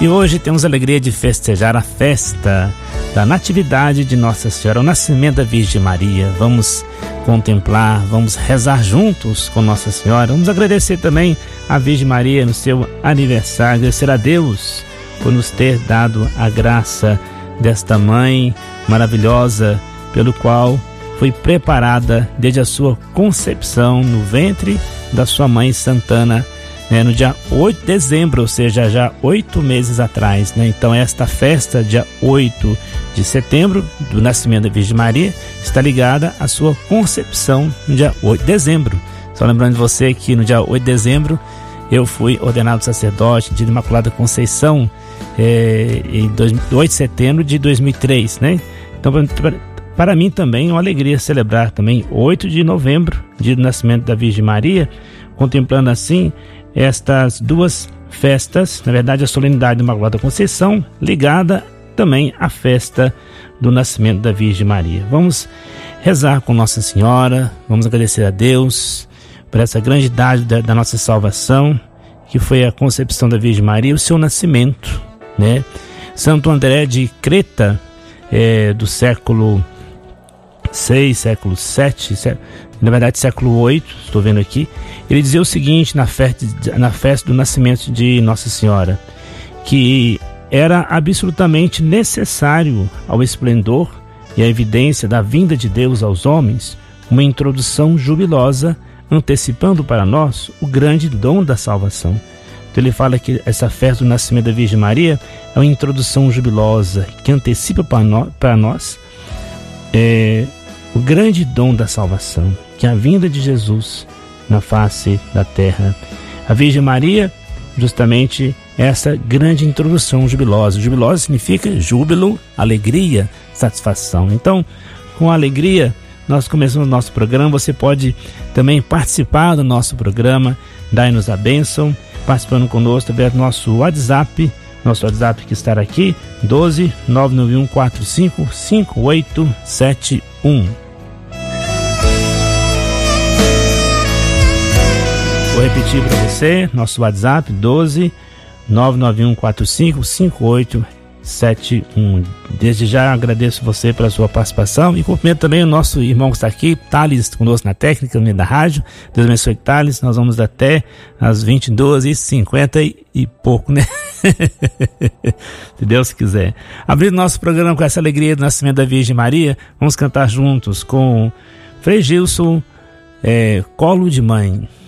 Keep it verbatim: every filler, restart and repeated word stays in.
E hoje temos a alegria de festejar a festa da Natividade de Nossa Senhora, o nascimento da Virgem Maria. Vamos contemplar, vamos rezar juntos com Nossa Senhora. Vamos agradecer também a Virgem Maria no seu aniversário, agradecer a Deus por nos ter dado a graça desta mãe maravilhosa, pelo qual foi preparada desde a sua concepção no ventre da sua mãe Santana, né, no dia oito de dezembro, ou seja, já oito meses atrás, né? Então esta festa, dia oito de setembro, do nascimento da Virgem Maria, está ligada à sua concepção no dia oito de dezembro. Só lembrando de você que no dia oito de dezembro eu fui ordenado sacerdote de Imaculada Conceição, é, em oito de setembro de dois mil e três, né? Então, para, para mim também é uma alegria celebrar também oito de novembro, dia do nascimento da Virgem Maria, contemplando assim estas duas festas, na verdade a solenidade da Imaculada Conceição, ligada também à festa do nascimento da Virgem Maria. Vamos rezar com Nossa Senhora, vamos agradecer a Deus por essa grande idade da, da nossa salvação, que foi a concepção da Virgem Maria, o seu nascimento, né? Santo André de Creta, é, do século seis, século sete, na verdade século oito, estou vendo aqui, ele dizia o seguinte na festa, na festa do nascimento de Nossa Senhora, que era absolutamente necessário ao esplendor e à evidência da vinda de Deus aos homens uma introdução jubilosa, antecipando para nós o grande dom da salvação. Então ele fala que essa festa do nascimento da Virgem Maria é uma introdução jubilosa que antecipa para nós, para nós é, o grande dom da salvação, que é a vinda de Jesus na face da terra. A Virgem Maria, justamente essa grande introdução jubilosa. Jubilosa significa júbilo, alegria, satisfação. Então, com alegria, nós começamos o nosso programa. Você pode também participar do nosso programa, dai-nos a bênção, participando conosco através do nosso WhatsApp, nosso WhatsApp que está aqui, doze nove nove um quatro cinco cinco oito sete um. Vou repetir para você, nosso WhatsApp, doze nove nove um quatro cinco cinco oito sete um. Desde já agradeço você pela sua participação e cumprimento também o nosso irmão que está aqui, Thales, conosco na técnica, no meio da rádio. Deus abençoe, Thales. Nós vamos até às vinte e duas e cinquenta e pouco, né? Se Deus quiser. Abrindo nosso programa com essa alegria do nascimento da Virgem Maria, vamos cantar juntos com Frei Gilson, é, Colo de Mãe.